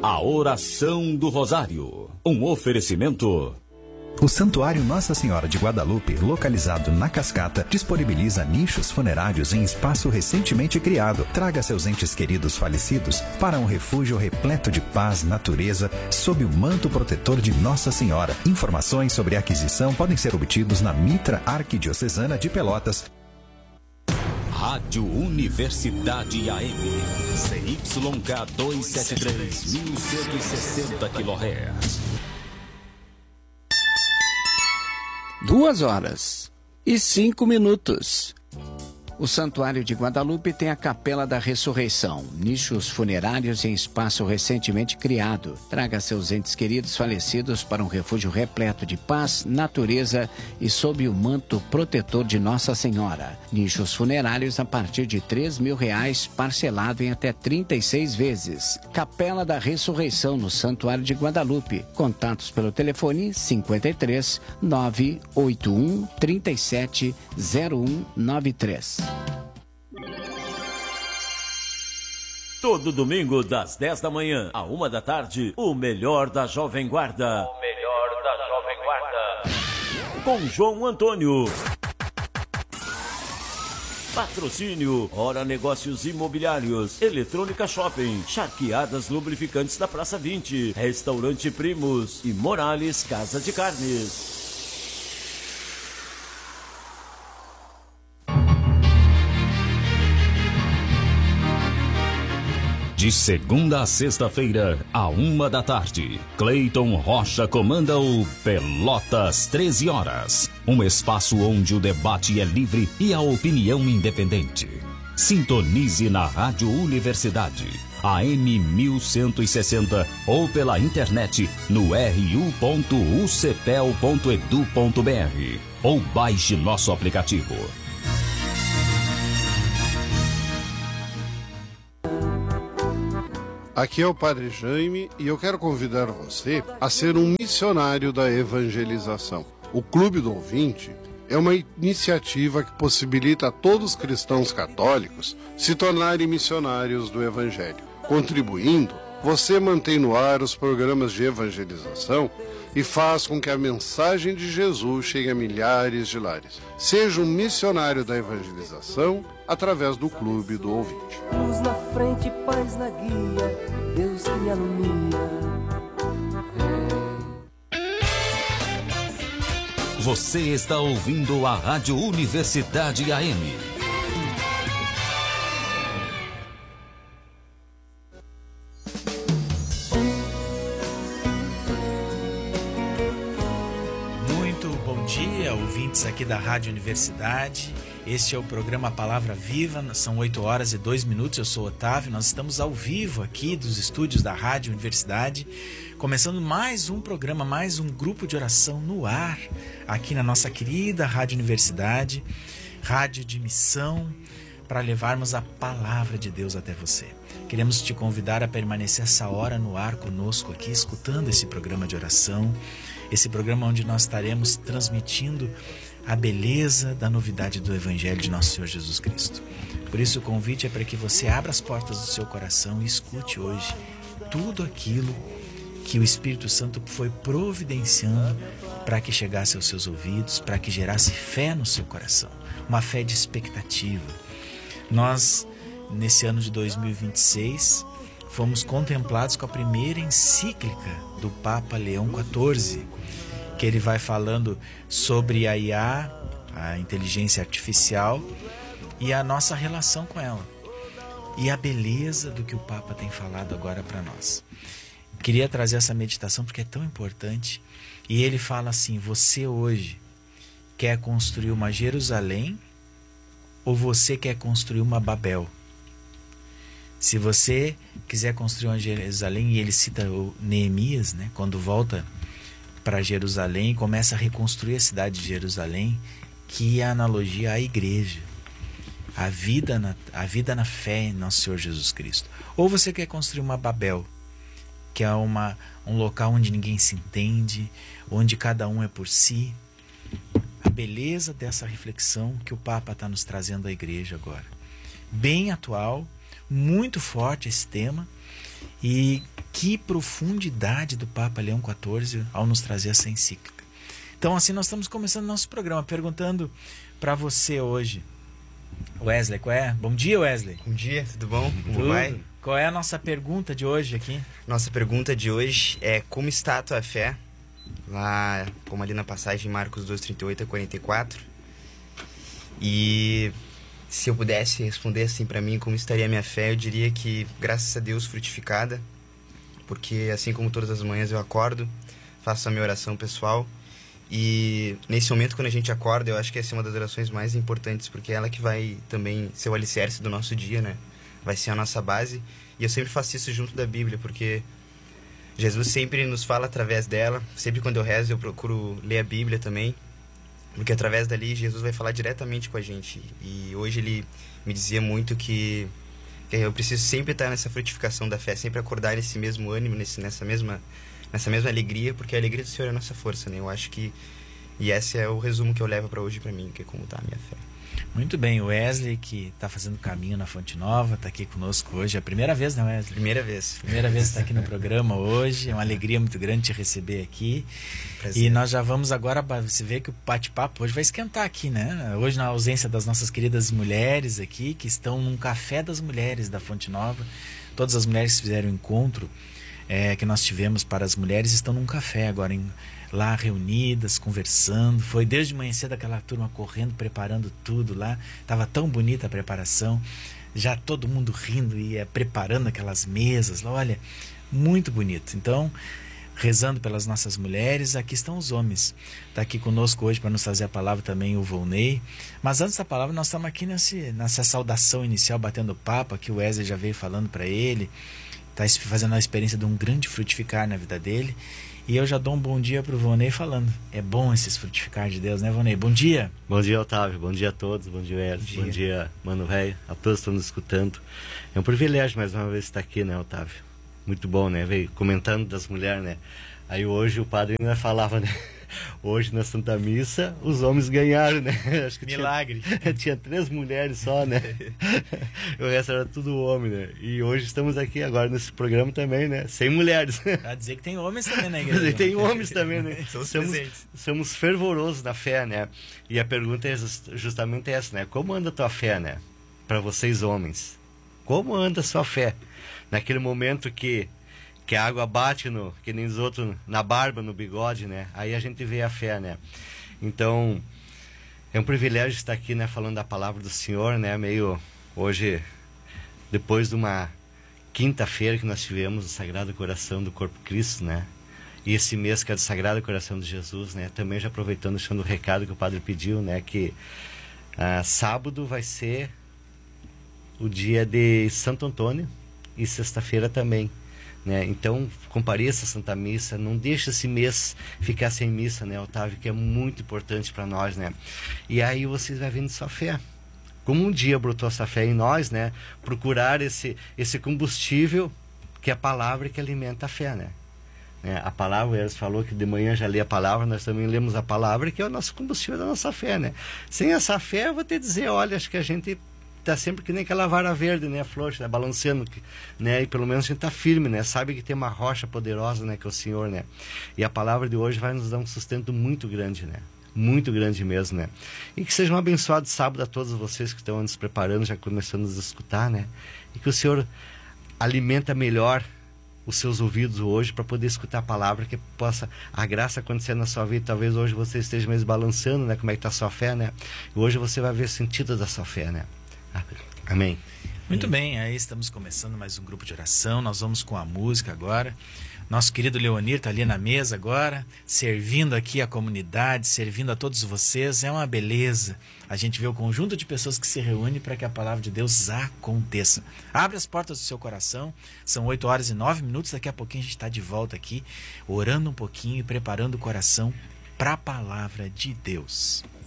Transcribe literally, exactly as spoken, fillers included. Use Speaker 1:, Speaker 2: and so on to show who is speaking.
Speaker 1: A oração do Rosário. Um oferecimento.
Speaker 2: O Santuário Nossa Senhora de Guadalupe, localizado na Cascata, disponibiliza nichos funerários em espaço recentemente criado. Traga seus entes queridos falecidos para um refúgio repleto de paz, natureza, sob o manto protetor de Nossa Senhora. Informações sobre aquisição podem ser obtidos na Mitra Arquidiocesana de Pelotas.
Speaker 1: Rádio Universidade A M, C Y K duzentos e setenta e três, mil cento e sessenta quilohertz.
Speaker 3: Duas horas e cinco minutos. O Santuário de Guadalupe tem a Capela da Ressurreição, nichos funerários em espaço recentemente criado. Traga seus entes queridos falecidos para um refúgio repleto de paz, natureza e sob o manto protetor de Nossa Senhora. Nichos funerários a partir de três mil reais, parcelado em até trinta e seis vezes. Capela da Ressurreição no Santuário de Guadalupe. Contatos pelo telefone cinquenta e três, nove oito um, trinta e sete, zero um nove três.
Speaker 1: Todo domingo, das dez da manhã à uma da tarde, o melhor da Jovem Guarda. O melhor da Jovem Guarda. Com João Antônio. Patrocínio, Hora Negócios Imobiliários, Eletrônica Shopping, Charqueadas Lubrificantes da Praça vinte, Restaurante Primos e Morales Casa de Carnes. De segunda a sexta-feira, à uma da tarde, Cleiton Rocha comanda o Pelotas treze horas. Um espaço onde o debate é livre e a opinião independente. Sintonize na Rádio Universidade, A M mil cento e sessenta, ou pela internet no r u ponto u c p e l ponto e d u ponto b r, ou baixe nosso aplicativo.
Speaker 4: Aqui é o Padre Jaime e eu quero convidar você a ser um missionário da evangelização. O Clube do Ouvinte é uma iniciativa que possibilita a todos os cristãos católicos se tornarem missionários do Evangelho. Contribuindo, você mantém no ar os programas de evangelização e faz com que a mensagem de Jesus chegue a milhares de lares. Seja um missionário da evangelização através do Clube do Ouvinte.
Speaker 5: Luz na frente, paz na guia, Deus que me alumia.
Speaker 1: Você está ouvindo a Rádio Universidade A M.
Speaker 6: Muito bom dia, ouvintes aqui da Rádio Universidade. Este é o programa Palavra Viva, são oito horas e dois minutos, eu sou Otávio, nós estamos ao vivo aqui dos estúdios da Rádio Universidade, começando mais um programa, mais um grupo de oração no ar, aqui na nossa querida Rádio Universidade, rádio de missão, para levarmos a Palavra de Deus até você. Queremos te convidar a permanecer essa hora no ar conosco aqui, escutando esse programa de oração, esse programa onde nós estaremos transmitindo a beleza da novidade do Evangelho de Nosso Senhor Jesus Cristo. Por isso o convite é para que você abra as portas do seu coração e escute hoje tudo aquilo que o Espírito Santo foi providenciando para que chegasse aos seus ouvidos, para que gerasse fé no seu coração, uma fé de expectativa. Nós, nesse ano de dois mil e vinte e seis, fomos contemplados com a primeira encíclica do Papa Leão quatorze, que ele vai falando sobre a I A, a inteligência artificial, e a nossa relação com ela. E a beleza do que o Papa tem falado agora para nós. Queria trazer essa meditação porque é tão importante. E ele fala assim: você hoje quer construir uma Jerusalém ou você quer construir uma Babel? Se você quiser construir uma Jerusalém, e ele cita o Neemias, né, quando volta para Jerusalém e começa a reconstruir a cidade de Jerusalém, que é a analogia à igreja, a vida na, a vida na fé em Nosso Senhor Jesus Cristo. Ou você quer construir uma Babel, que é uma, um local onde ninguém se entende, onde cada um é por si. A beleza dessa reflexão que o Papa está nos trazendo à igreja agora. Bem atual, muito forte esse tema, E que profundidade do Papa Leão quatorze ao nos trazer essa encíclica. Então, assim, nós estamos começando nosso programa perguntando para você hoje, Wesley, qual é? Bom dia, Wesley.
Speaker 7: Bom dia, tudo bom? Como
Speaker 6: Tudo.
Speaker 7: vai?
Speaker 6: Qual é a nossa pergunta de hoje aqui?
Speaker 7: Nossa pergunta de hoje é: como está a tua fé? Lá, como ali na passagem Marcos dois, trinta e oito a quarenta e quatro. E se eu pudesse responder assim para mim, como estaria a minha fé, eu diria que, graças a Deus, frutificada. Porque assim como todas as manhãs eu acordo, faço a minha oração pessoal. E nesse momento, quando a gente acorda, eu acho que essa é uma das orações mais importantes, porque é ela que vai também ser o alicerce do nosso dia, né? Vai ser a nossa base. E eu sempre faço isso junto da Bíblia, porque Jesus sempre nos fala através dela. Sempre quando eu rezo, eu procuro ler a Bíblia também, porque através dali Jesus vai falar diretamente com a gente. E hoje ele me dizia muito que, que eu preciso sempre estar nessa frutificação da fé, sempre acordar nesse mesmo ânimo, nesse, nessa mesma... nessa mesma alegria, porque a alegria do Senhor é a nossa força, né? Eu acho que... E esse é o resumo que eu levo para hoje para mim, que é como está a minha fé.
Speaker 6: Muito bem, o Wesley, que está fazendo caminho na Fonte Nova, está aqui conosco hoje. É a primeira vez, né, Wesley?
Speaker 7: Primeira vez.
Speaker 6: Primeira vez que está aqui no programa hoje. É uma alegria muito grande te receber aqui.
Speaker 7: Prazer.
Speaker 6: E nós já vamos agora, você vê que o bate-papo hoje vai esquentar aqui, né? Hoje, na ausência das nossas queridas mulheres aqui, que estão num café das mulheres da Fonte Nova. Todas as mulheres que fizeram o encontro É, que nós tivemos para as mulheres estão num café agora, em, lá reunidas, conversando. Foi desde manhã cedo aquela turma correndo, preparando tudo lá. Estava tão bonita a preparação, já todo mundo rindo e é, preparando aquelas mesas lá. Olha, muito bonito. Então, rezando pelas nossas mulheres, aqui estão os homens. Está aqui conosco hoje para nos trazer a palavra também o Volney. Mas antes da palavra, nós estamos aqui nesse, nessa saudação inicial, batendo papo. Aqui o Wesley já veio falando para ele. Está fazendo a experiência de um grande frutificar na vida dele. E eu já dou um bom dia para o Vonei falando. É bom esses frutificar de Deus, né, Vonei? Bom dia.
Speaker 8: Bom dia, Otávio. Bom dia a todos. Bom dia, Elis. Bom, bom dia, Mano Velho. A todos que estão nos escutando. É um privilégio mais uma vez estar aqui, né, Otávio? Muito bom, né? Veio comentando das mulheres, né? Aí hoje o padre ainda falava, né? Hoje na Santa Missa os homens ganharam, né? Acho que
Speaker 6: milagre.
Speaker 8: Tinha, tinha três mulheres só, né? O resto era tudo homem, né? E hoje estamos aqui agora nesse programa também, né? Sem mulheres.
Speaker 6: Pra dizer que tem homens também, né, igreja?
Speaker 8: Tem homens também, né?
Speaker 7: Somos,
Speaker 8: somos, somos fervorosos na fé, né? E a pergunta é justamente essa, né? Como anda a tua fé, né? Para vocês homens. Como anda a sua fé? Naquele momento que que a água bate, no, que nem os outros, na barba, no bigode, né? Aí a gente vê a fé, né? Então, é um privilégio estar aqui, né? Falando da palavra do Senhor, né? Meio, hoje, depois de uma quinta-feira que nós tivemos o Sagrado Coração do Corpo Cristo, né? E esse mês que é do Sagrado Coração de Jesus, né? Também já aproveitando, deixando o recado que o padre pediu, né? Que ah, sábado vai ser o dia de Santo Antônio e sexta-feira também. Né? Então, compareça a Santa Missa, não deixe esse mês ficar sem missa, né, Otávio, que é muito importante para nós, né? E aí vocês vão vendo sua fé. Como um dia brotou essa fé em nós, né? Procurar esse, esse combustível que é a palavra que alimenta a fé, né? né? A palavra, eles falou que de manhã já lê a palavra, nós também lemos a palavra, que é o nosso combustível da nossa fé, né? Sem essa fé, eu vou te dizer, olha, acho que a gente tá sempre que nem aquela vara verde, né, flor, tá balançando, né, e pelo menos a gente tá firme, né, sabe que tem uma rocha poderosa, né, que é o Senhor, né, e a palavra de hoje vai nos dar um sustento muito grande, né, muito grande mesmo, né, e que seja um abençoado sábado a todos vocês que estão nos preparando, já começando a nos escutar, né, e que o Senhor alimenta melhor os seus ouvidos hoje para poder escutar a palavra, que possa a graça acontecer na sua vida. Talvez hoje você esteja mesmo balançando, né, como é que tá a sua fé, né, e hoje você vai ver o sentido da sua fé, né. Amém.
Speaker 6: Muito bem, aí estamos começando mais um grupo de oração. Nós vamos com a música agora. Nosso querido Leonir está ali na mesa agora, servindo aqui a comunidade, servindo a todos vocês. É uma beleza a gente ver o conjunto de pessoas que se reúne para que a palavra de Deus aconteça. Abre as portas do seu coração. São oito horas e nove minutos. Daqui a pouquinho a gente está de volta aqui, orando um pouquinho e preparando o coração para a palavra de Deus.